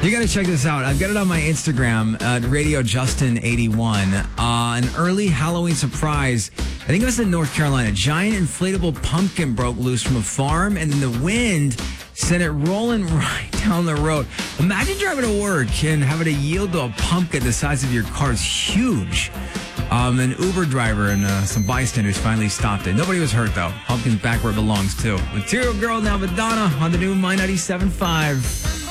You got to check this out. I've got it on my Instagram, Radio Justin81. An early Halloween surprise. I think it was in North Carolina. A giant inflatable pumpkin broke loose from a farm, and then the wind sent it rolling right down the road. Imagine driving to work and having to yield to a pumpkin the size of your car. Is huge. An Uber driver and some bystanders finally stopped it. Nobody was hurt, though. Pumpkin's back where it belongs, too. Material Girl, now Madonna on the new My 97.5.